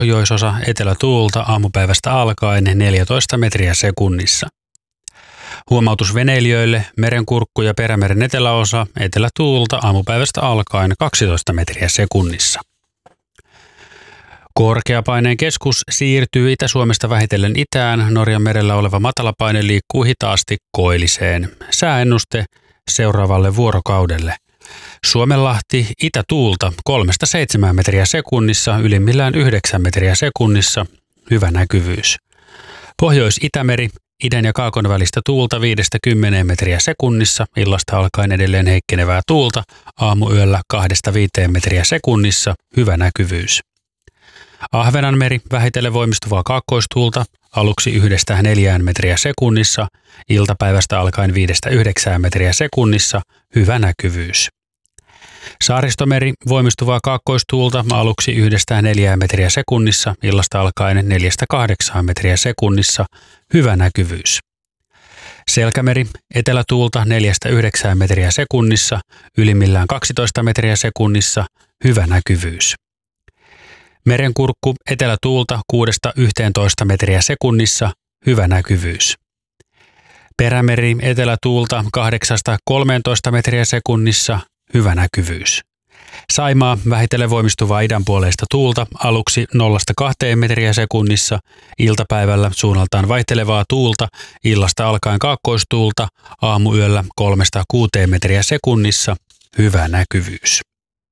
pohjoisosa etelätuulta aamupäivästä alkaen 14 metriä sekunnissa. Huomautus veneilijöille: Merenkurkku ja Perämeren eteläosa etelätuulta aamupäivästä alkaen 12 metriä sekunnissa. Korkeapaineen keskus siirtyy Itä-Suomesta vähitellen itään. Norjan merellä oleva matalapaine liikkuu hitaasti koilliseen. Sääennuste seuraavalle vuorokaudelle. Suomenlahti itätuulta 3-7 metriä sekunnissa, ylimmillään 9 metriä sekunnissa, hyvä näkyvyys. Pohjois-Itämeri idän ja kaakon välistä tuulta 5-10 metriä sekunnissa, illasta alkaen edelleen heikkenevää tuulta, aamuyöllä 2-5 metriä sekunnissa, hyvä näkyvyys. Ahvenanmeri vähitellen voimistuvaa kaakkoistuulta, aluksi 1-4 metriä sekunnissa, iltapäivästä alkaen 5-9 metriä sekunnissa, hyvä näkyvyys. Saaristomeri voimistuvaa kaakkoistuulta, aluksi 1-4 metriä sekunnissa, illasta alkaen 4-8 metriä sekunnissa, hyvä näkyvyys. Selkämeri etelätuulta 4-9 metriä sekunnissa, ylimmillään 12 metriä sekunnissa, hyvä näkyvyys. Merenkurkku etelätuulta 6-11 metriä sekunnissa, hyvä näkyvyys. Perämeri etelätuulta 8-13 metriä sekunnissa, hyvä näkyvyys. Saimaa vähitellen voimistuvaa idänpuoleista tuulta, aluksi 0-2 metriä sekunnissa, iltapäivällä suunnaltaan vaihtelevaa tuulta, illasta alkaen kaakkoistuulta, aamuyöllä 3-6 metriä sekunnissa, hyvä näkyvyys.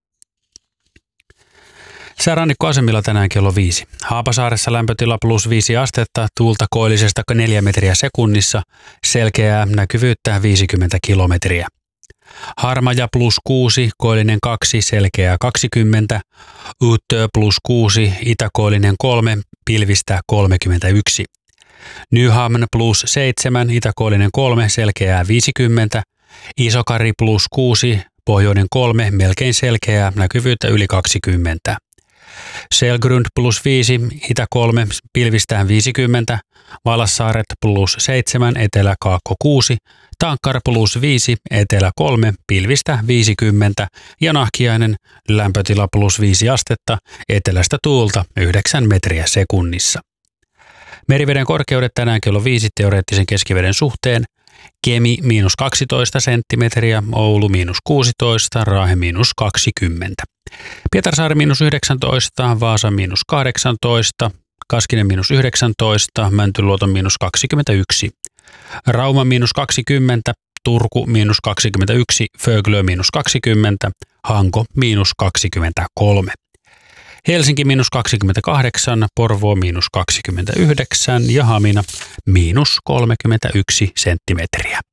Säärannikkoasemilla tänään kello 5. Haapasaaressa lämpötila +5 astetta, tuulta koillisesta 4 metriä sekunnissa, selkeää näkyvyyttä 50 kilometriä. Harmaja +6, koillinen 2, selkeää 20, Utö +6, itäkoillinen 3, pilvistä 31. Nyhamn +7, itäkoillinen 3, selkeää 50, Isokari +6, pohjoinen 3, melkein selkeää, näkyvyyttä yli 20. Selgrund +5, itä 3, pilvistään 50, Valassaaret +7, etelä kaakko 6, Tankkar +5, etelä 3, pilvistä 50 ja Nahkiainen lämpötila +5 astetta, etelästä tuulta 9 metriä sekunnissa. Meriveden korkeudet tänään kello 5 teoreettisen keskiveden suhteen. Kemi -12 senttimetriä, Oulu -16, Raahe -20. Pietarsaari -19, Vaasa -18, Kaskinen -19, Mäntyluoto -21, Rauma -20, Turku -21, Föglö -20, Hanko -23. Helsinki -28, Porvoo -29 ja Hamina -31 senttimetriä.